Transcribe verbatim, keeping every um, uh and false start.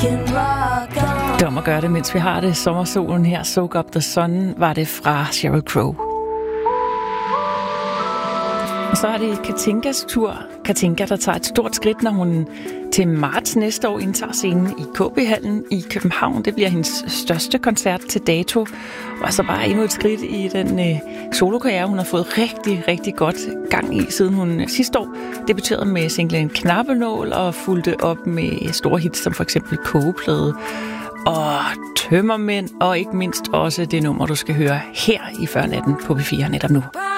can rock on. Det om at gøre det, mens vi har det. Sommersolen her, Soak Up the Sun, var det fra Sheryl Crow. Og så er det Katinkas tur. Katinka, der tager et stort skridt, når hun til marts næste år indtager scenen i K B-hallen i København. Det bliver hendes største koncert til dato. Og så bare endnu et skridt i den øh, solokarriere, hun har fået rigtig, rigtig godt gang i, siden hun sidste år debuterede med singlen Knappenål og fulgte op med store hits som for eksempel Kogeplade og Tømmermænd, og ikke mindst også det nummer, du skal høre her i Før Natten på P fire netop nu.